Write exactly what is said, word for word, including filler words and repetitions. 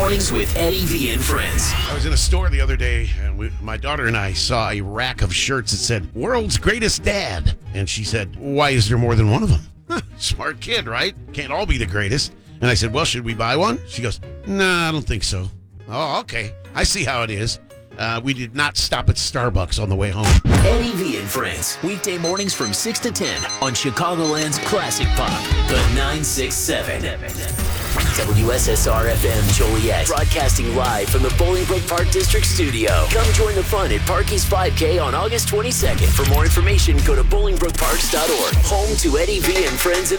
Mornings with Eddie V and Friends. I was in a store the other day, and we, my daughter and I saw a rack of shirts that said, World's Greatest Dad. And she said, why is there more than one of them? Huh, smart kid, right? Can't all be the greatest. And I said, well, should we buy one? She goes, nah, I don't think so. Oh, okay. I see how it is. Uh, we did not stop at Starbucks on the way home. Eddie V and Friends. Weekday mornings from six to ten on Chicagoland's Classic Pop. The nine six seven. W S S R F M Joliet. Broadcasting live from the Bolingbrook Park District Studio. Come join the fun at Parky's five K on August twenty-second. For more information, go to bolingbrook parks dot org. Home to Eddie V and Friends.